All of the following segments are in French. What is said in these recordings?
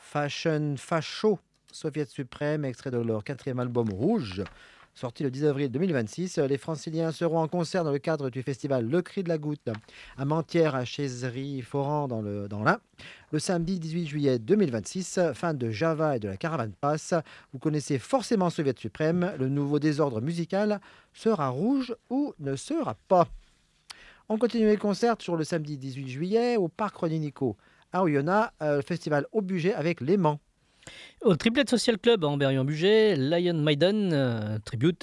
Fashion Facho, Soviet suprême, extrait de leur quatrième album Rouge. Sorti le 10 avril 2026, les Franciliens seront en concert dans le cadre du festival Le Cri de la Goutte à Mentières, à Chézery-Foran dans l'Ain. Le samedi 18 juillet 2026, fin de Java et de la Caravane passe. Vous connaissez forcément Soviet suprême. Le nouveau désordre musical sera rouge ou ne sera pas. On continue les concerts sur le samedi 18 juillet au Parc René Nico à Oyonnax, le festival au budget avec Léman. Au Triplet Social Club à Amberieu-en-Bugey, Lion Maiden, tribute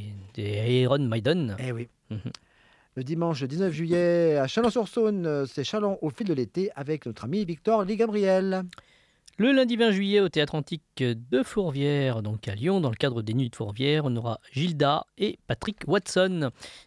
des Iron Maiden. Eh oui. Mhm. Le dimanche 19 juillet à Chalon-sur-Saône, c'est Chalon au fil de l'été avec notre ami Victor Lee-Gabriel. Le lundi 20 juillet au Théâtre Antique de Fourvière, donc à Lyon, dans le cadre des Nuits de Fourvière, on aura Gilda et Patrick Watson.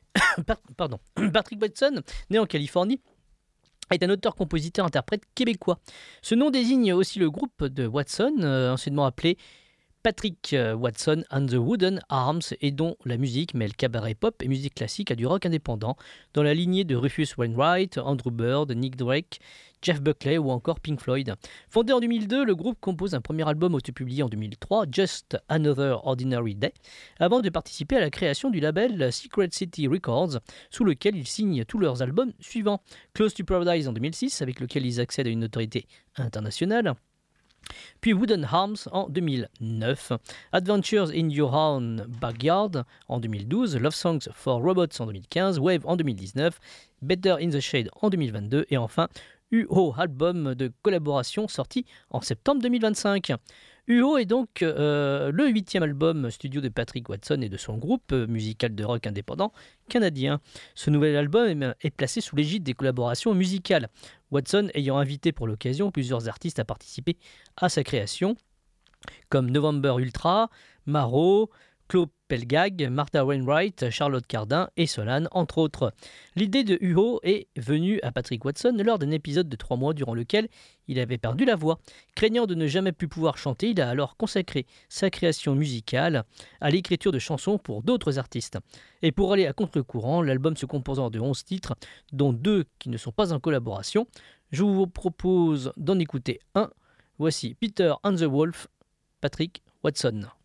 Pardon. Patrick Watson, né en Californie, est un auteur-compositeur-interprète québécois. Ce nom désigne aussi le groupe de Watson, anciennement appelé Patrick Watson and the Wooden Arms, et dont la musique mêle cabaret pop et musique classique à du rock indépendant, dans la lignée de Rufus Wainwright, Andrew Bird, Nick Drake, Jeff Buckley ou encore Pink Floyd. Fondé en 2002, le groupe compose un premier album auto-publié en 2003, Just Another Ordinary Day, avant de participer à la création du label Secret City Records, sous lequel ils signent tous leurs albums suivants. Close to Paradise en 2006, avec lequel ils accèdent à une notoriété internationale. Puis Wooden Arms en 2009, Adventures in Your Own Backyard en 2012, Love Songs for Robots en 2015, Wave en 2019, Better in the Shade en 2022 et enfin UO, album de collaboration sorti en septembre 2025. UO est donc le 8e album studio de Patrick Watson et de son groupe musical de rock indépendant canadien. Ce nouvel album est placé sous l'égide des collaborations musicales, Watson ayant invité pour l'occasion plusieurs artistes à participer à sa création, comme November Ultra, Maro, Claude Pelgag, Martha Wainwright, Charlotte Cardin et Solane, entre autres. L'idée de UO est venue à Patrick Watson lors d'un épisode de 3 mois durant lequel il avait perdu la voix. Craignant de ne jamais plus pouvoir chanter, il a alors consacré sa création musicale à l'écriture de chansons pour d'autres artistes. Et pour aller à contre-courant, l'album se composant de 11 titres, dont 2 qui ne sont pas en collaboration, je vous propose d'en écouter un. Voici Peter and the Wolf, Patrick Watson.